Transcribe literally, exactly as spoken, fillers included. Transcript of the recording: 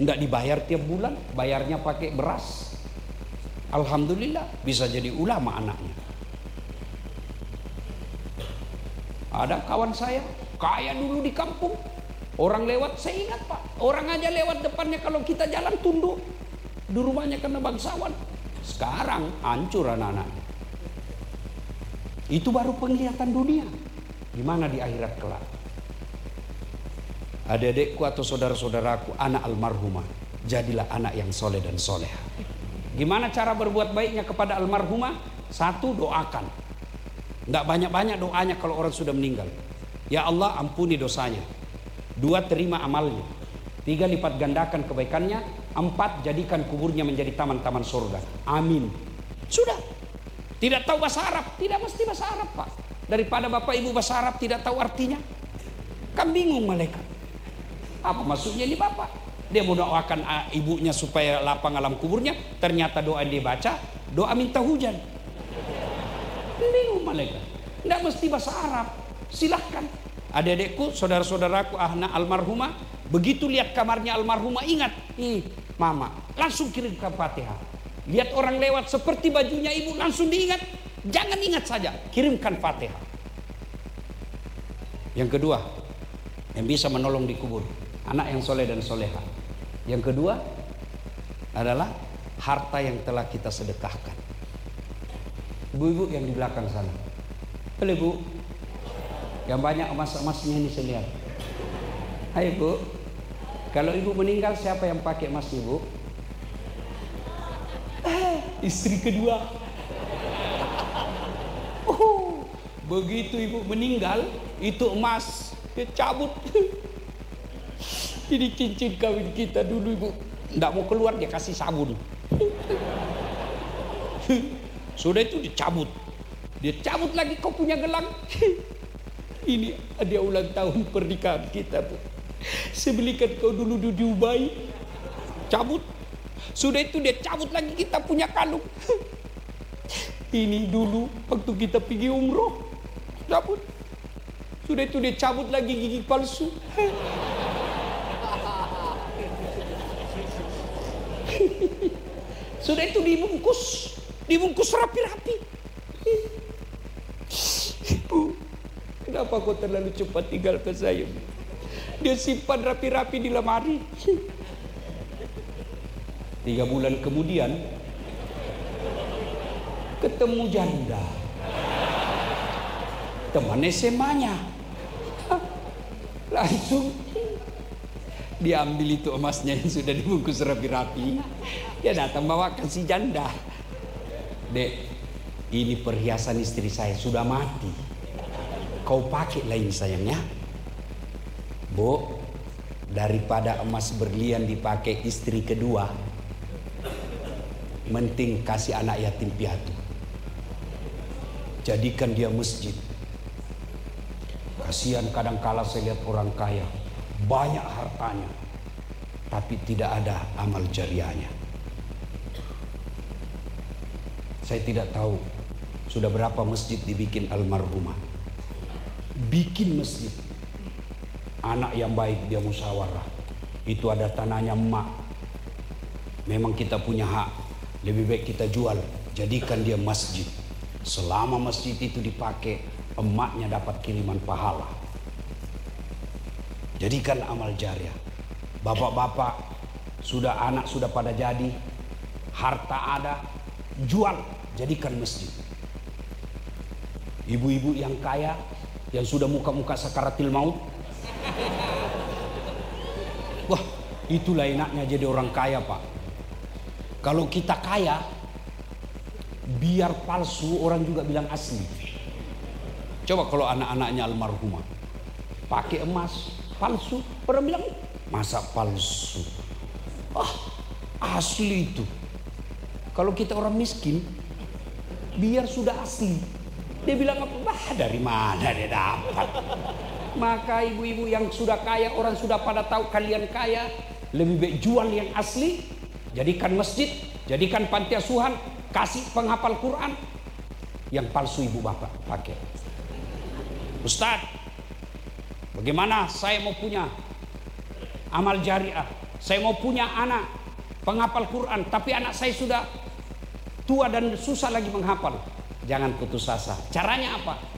nggak dibayar tiap bulan, bayarnya pakai beras. Alhamdulillah bisa jadi ulama anaknya. Ada kawan saya kaya dulu di kampung, orang lewat, saya ingat Pak, orang aja lewat depannya kalau kita jalan tunduk di rumahnya karena bangsawan. Sekarang hancur anak-anaknya. Itu baru penglihatan dunia. Gimana di akhirat kelak? Adik-adikku atau saudara-saudaraku, anak almarhumah, jadilah anak yang soleh dan soleha. Gimana cara berbuat baiknya kepada almarhumah? Satu, doakan. Nggak banyak-banyak doanya kalau orang sudah meninggal. Ya Allah, ampuni dosanya. Dua, terima amalnya. Tiga, lipat gandakan kebaikannya. Empat, jadikan kuburnya menjadi taman-taman surga. Amin. Sudah. Tidak tahu bahasa Arab? Tidak mesti bahasa Arab, Pak. Daripada Bapak Ibu bahasa Arab tidak tahu artinya, kan bingung malaikat. Apa maksudnya ini Bapak? Dia mau doakan ibunya supaya lapang alam kuburnya, ternyata doa yang dia baca, doa minta hujan. Bingung malaikat. Tidak mesti bahasa Arab. Silahkan. Adik-adikku, saudara-saudaraku, anak almarhumah, begitu lihat kamarnya almarhumah, ingat, ih, mama, langsung kirimkan Fatihah. Lihat orang lewat seperti bajunya ibu, langsung diingat. Jangan ingat saja, kirimkan Fatihah. Yang kedua, yang bisa menolong di kubur, anak yang soleh dan soleha. Yang kedua adalah harta yang telah kita sedekahkan. Ibu-ibu yang di belakang sana, boleh Bu, yang banyak emas-emasnya ini saya lihat. Hai Bu, kalau ibu meninggal siapa yang pakai emas ibu? Eh, istri kedua. Oh, begitu ibu meninggal, itu emas dia cabut. Ini cincin kawin kita dulu ibu. Nggak mau keluar, dia kasih sabun. Sudah itu dicabut. Dia cabut lagi, kau punya gelang. Ini dia ulang tahun pernikahan kita Bu. Saya belikan kau dulu di Dubai. Cabut. Sudah itu dia cabut lagi, kita punya kalung. Ini dulu waktu kita pergi umroh. Cabut. Sudah itu dia cabut lagi gigi palsu. Sudah itu dibungkus, dibungkus rapi-rapi. Bu, kenapa kau terlalu cepat tinggalkan saya? Dia simpan rapi-rapi di lemari. Tiga bulan kemudian ketemu janda, teman S M A-nya. Langsung diambil itu emasnya yang sudah dibungkus rapi-rapi. Dia datang bawakan si janda. Dek, ini perhiasan istri saya sudah mati. Kau pakai lain sayangnya. Bu, daripada emas berlian dipakai istri kedua, mending kasih anak yatim piatu. Jadikan dia masjid. Kasihan kadang-kala saya lihat orang kaya, banyak hartanya, tapi tidak ada amal jariahnya. Saya tidak tahu sudah berapa masjid dibikin almarhumah. Bikin masjid. Anak yang baik dia musyawarah. Itu ada tanahnya emak. Memang kita punya hak. Lebih baik kita jual. Jadikan dia masjid. Selama masjid itu dipakai, emaknya dapat kiriman pahala. Jadikan amal jariah. Bapak-bapak sudah, anak sudah pada jadi, harta ada, jual, jadikan masjid. Ibu-ibu yang kaya, yang sudah muka-muka sakaratil maut, wah, itulah enaknya jadi orang kaya Pak. Kalau kita kaya, biar palsu orang juga bilang asli. Coba kalau anak-anaknya almarhumah pakai emas palsu, orang bilang masa palsu? Ah, asli itu. Kalau kita orang miskin, biar sudah asli, dia bilang apa? Bah, dari mana dia dapat? Maka ibu-ibu yang sudah kaya, orang sudah pada tahu kalian kaya, lebih baik jual yang asli, jadikan masjid, jadikan panti asuhan, kasih penghafal Quran. Yang palsu ibu bapak pakai. Ustadz, bagaimana saya mau punya amal jariah? Saya mau punya anak penghafal Quran, tapi anak saya sudah tua dan susah lagi menghafal. Jangan putus asa. Caranya apa?